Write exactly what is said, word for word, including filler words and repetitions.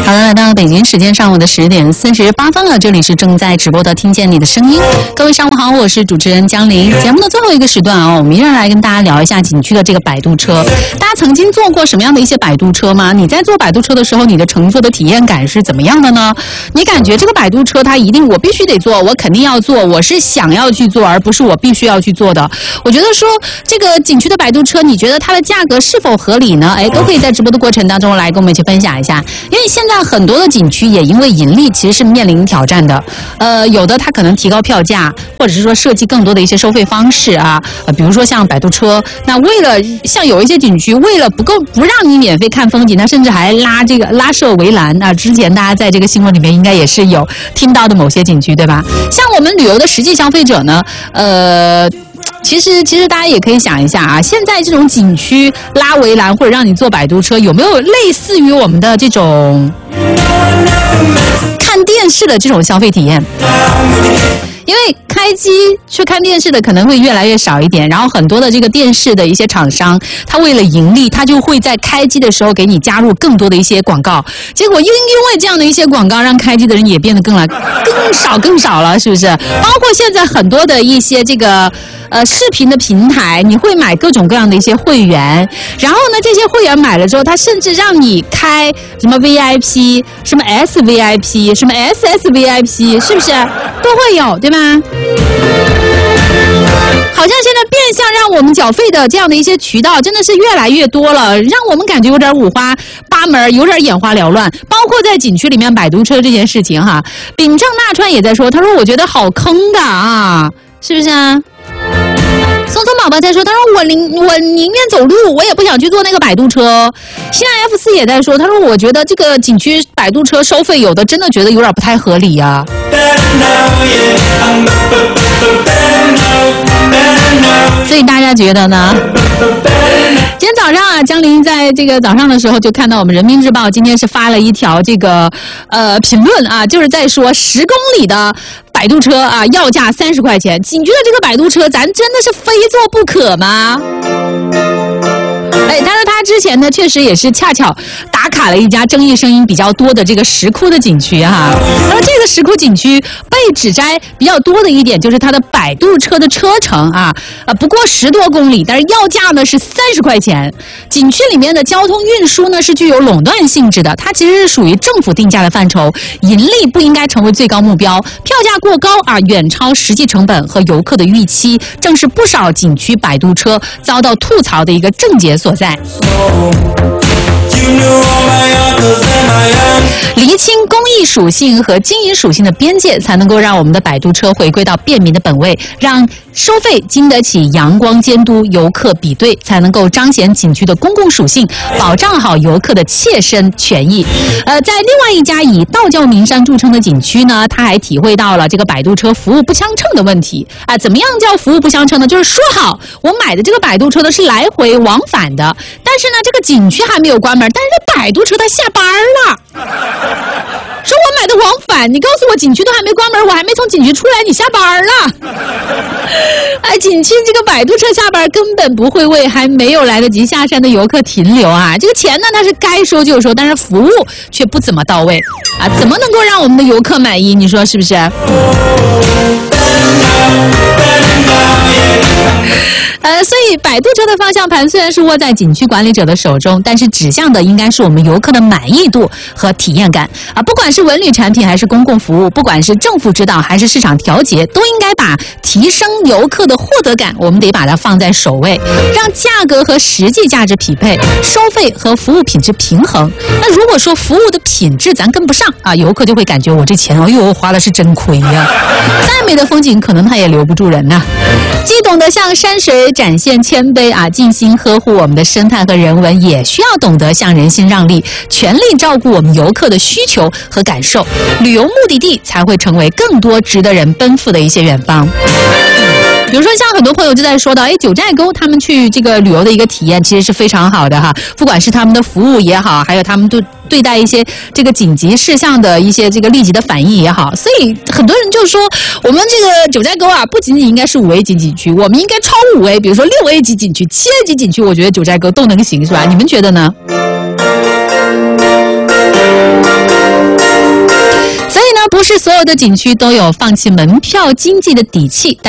好了，来到北京时间上午的十点四十八分了，这里是正在直播的听见你的声音。各位上午好，我是主持人江玲。节目的最后一个时段啊，我们依然来跟大家聊一下景区的这个摆渡车。大家曾经坐过什么样的一些摆渡车吗？你在坐摆渡车的时候，你的乘坐的体验感是怎么样的呢？你感觉这个摆渡车它一定我必须得坐，我肯定要坐，我是想要去坐，而不是我必须要去坐的。我觉得说这个景区的摆渡车，你觉得它的价格是否合理呢？哎，都可以在直播的过程当中来跟我们一起分享一下。因为现在很多的景区也因为盈利其实是面临挑战的，呃，有的它可能提高票价，或者是说设计更多的一些收费方式啊，呃，比如说像摆渡车，那为了像有一些景区为了不够不让你免费看风景，那甚至还拉这个拉设围栏啊。之前大家在这个新闻里面应该也是有听到的某些景区，对吧？像我们旅游的实际消费者呢，呃。其实，其实大家也可以想一下啊，现在这种景区拉围栏或者让你坐摆渡车，有没有类似于我们的这种看电视的这种消费体验？因为开机去看电视的可能会越来越少一点，然后很多的这个电视的一些厂商，他为了盈利，他就会在开机的时候给你加入更多的一些广告，结果因因为这样的一些广告，让开机的人也变得更来更少更少了，是不是？包括现在很多的一些这个呃视频的平台，你会买各种各样的一些会员，然后呢，这些会员买了之后，他甚至让你开什么 V I P， 什么 S V I P， 什么 S S V I P， 是不是都会有，对吧？好像现在变相让我们缴费的这样的一些渠道真的是越来越多了，让我们感觉有点五花八门，有点眼花缭乱。包括在景区里面摆渡车这件事情哈，秉正纳川也在说，他说我觉得好坑的啊，是不是啊？松松宝宝在说，他说我宁我宁愿走路，我也不想去坐那个摆渡车。西南 F 四也在说，他说我觉得这个景区摆渡车收费有的真的觉得有点不太合理啊。所以大家觉得呢？今天早上啊，江林在这个早上的时候就看到我们人民日报今天是发了一条这个呃评论啊，就是在说十公里的摆渡车啊要价三十块钱，景区的这个摆渡车咱真的是非坐不可吗？哎，他说他之前呢，确实也是恰巧打卡了一家争议声音比较多的这个石窟的景区哈。他说这个石窟景区被指摘比较多的一点就是它的摆渡车的车程啊，呃不过十多公里，但是要价呢是三十块钱。景区里面的交通运输呢是具有垄断性质的，它其实是属于政府定价的范畴，盈利不应该成为最高目标，票价过高啊，远超实际成本和游客的预期，正是不少景区摆渡车遭到吐槽的一个症结所在。厘清公益属性和经营属性的边界，才能够让我们的摆渡车回归到便民的本位，让收费经得起阳光监督、游客比对，才能够彰显景区的公共属性，保障好游客的切身权益。呃，在另外一家以道教名山著称的景区呢，他还体会到了这个摆渡车服务不相称的问题啊、呃。怎么样叫服务不相称呢？就是说好我买的这个摆渡车呢是来回往返的，但是呢这个景区还没有关门，但是这摆渡车它下班了。说我买的往返，你告诉我景区都还没关门，我还没从景区出来，你下班了。哎，景区这个摆渡车下班根本不会为还没有来得及下山的游客停留啊！这个钱呢，它是该收就收，但是服务却不怎么到位啊！怎么能够让我们的游客满意？你说是不是？呃，所以摆渡车的方向盘虽然是握在景区管理者的手中，但是指向的应该是我们游客的满意度和体验感啊！不管是文旅产品还是公共服务，不管是政府指导还是市场调节，都应该把提升游客的获得感，我们得把它放在首位，让价格和实际价值匹配，收费和服务品质平衡。那如果说服务的品质咱跟不上啊，游客就会感觉我这钱哦哟花的是真亏呀、啊，再美的风景可能它也留不住人呐、啊。既懂得向山水展现谦卑啊，尽心呵护我们的生态和人文，也需要懂得向人心让利，全力照顾我们游客的需求和感受，旅游目的地才会成为更多值得人奔赴的一些远方。比如说像很多朋友就在说到，哎，九寨沟他们去这个旅游的一个体验其实是非常好的哈，不管是他们的服务也好，还有他们对对待一些这个紧急事项的一些这个立即的反应也好，所以很多人就说我们这个九寨沟啊，不仅仅应该是五 A 级景区，我们应该超五 A， 比如说六 A 级景区、七 A 级景区，我觉得九寨沟都能行，是吧？你们觉得呢？ 不是所有的景区都有放弃门票经济的底气。